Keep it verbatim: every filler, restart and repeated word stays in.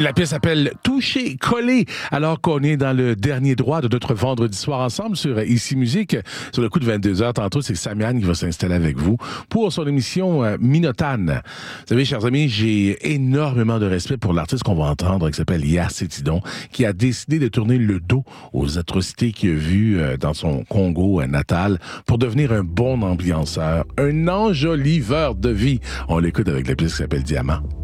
La pièce s'appelle Toucher, coller, alors qu'on est dans le dernier droit de notre vendredi soir ensemble sur Ici Musique. Sur le coup de vingt-deux heures, tantôt, c'est Samian qui va s'installer avec vous pour son émission euh, Minotane. Vous savez, chers amis, j'ai énormément de respect pour l'artiste qu'on va entendre, qui s'appelle Yassé Tidon, qui a décidé de tourner le dos aux atrocités qu'il a vues euh, dans son Congo euh, natal pour devenir un bon ambianceur, un enjoliveur de vie. On l'écoute avec la pièce qui s'appelle Diamant.